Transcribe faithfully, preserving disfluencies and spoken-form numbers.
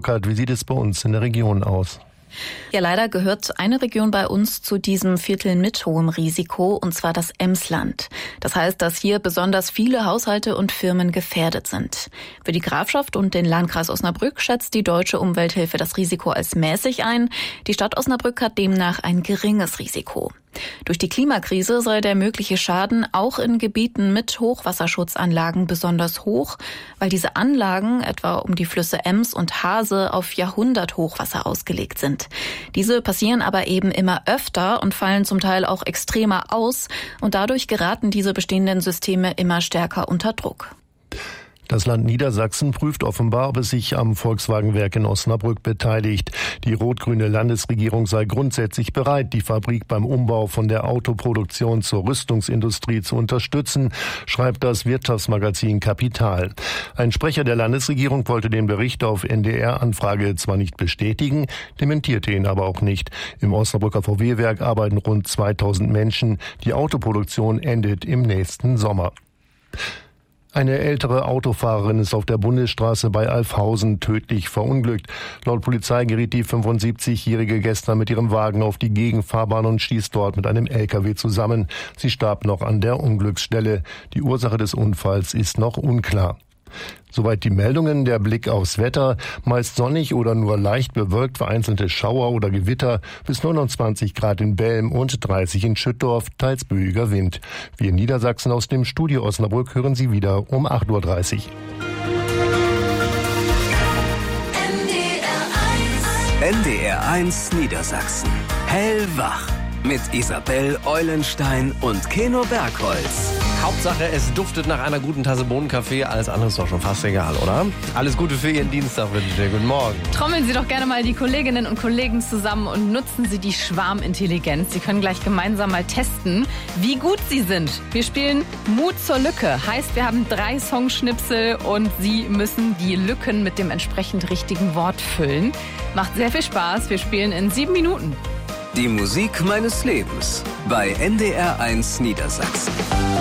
Burkhardt, wie sieht es bei uns in der Region aus? Ja, leider gehört eine Region bei uns zu diesem Viertel mit hohem Risiko, und zwar das Emsland. Das heißt, dass hier besonders viele Haushalte und Firmen gefährdet sind. Für die Grafschaft und den Landkreis Osnabrück schätzt die Deutsche Umwelthilfe das Risiko als mäßig ein. Die Stadt Osnabrück hat demnach ein geringes Risiko. Durch die Klimakrise sei der mögliche Schaden auch in Gebieten mit Hochwasserschutzanlagen besonders hoch, weil diese Anlagen, etwa um die Flüsse Ems und Hase, auf Jahrhunderthochwasser ausgelegt sind. Diese passieren aber eben immer öfter und fallen zum Teil auch extremer aus, und dadurch geraten diese bestehenden Systeme immer stärker unter Druck. Das Land Niedersachsen prüft offenbar, ob es sich am Volkswagenwerk in Osnabrück beteiligt. Die rot-grüne Landesregierung sei grundsätzlich bereit, die Fabrik beim Umbau von der Autoproduktion zur Rüstungsindustrie zu unterstützen, schreibt das Wirtschaftsmagazin Kapital. Ein Sprecher der Landesregierung wollte den Bericht auf N D R-Anfrage zwar nicht bestätigen, dementierte ihn aber auch nicht. Im Osnabrücker V W-Werk arbeiten rund zweitausend Menschen. Die Autoproduktion endet im nächsten Sommer. Eine ältere Autofahrerin ist auf der Bundesstraße bei Alfhausen tödlich verunglückt. Laut Polizei geriet die fünfundsiebzigjährige gestern mit ihrem Wagen auf die Gegenfahrbahn und stieß dort mit einem L K W zusammen. Sie starb noch an der Unglücksstelle. Die Ursache des Unfalls ist noch unklar. Soweit die Meldungen. Der Blick aufs Wetter. Meist sonnig oder nur leicht bewölkt, vereinzelte Schauer oder Gewitter. Bis neunundzwanzig Grad in Belm und dreißig in Schüttorf, teils böiger Wind. Wir in Niedersachsen aus dem Studio Osnabrück hören Sie wieder um acht Uhr dreißig. N D R eins Niedersachsen. Hellwach. Mit Isabel Eulenstein und Keno Bergholz. Hauptsache, es duftet nach einer guten Tasse Bohnenkaffee. Alles andere ist doch schon fast egal, oder? Alles Gute für Ihren Dienstag, wünsche ich dir. Guten Morgen. Trommeln Sie doch gerne mal die Kolleginnen und Kollegen zusammen und nutzen Sie die Schwarmintelligenz. Sie können gleich gemeinsam mal testen, wie gut Sie sind. Wir spielen Mut zur Lücke. Heißt, wir haben drei Songschnipsel und Sie müssen die Lücken mit dem entsprechend richtigen Wort füllen. Macht sehr viel Spaß. Wir spielen in sieben Minuten. Die Musik meines Lebens bei N D R eins Niedersachsen.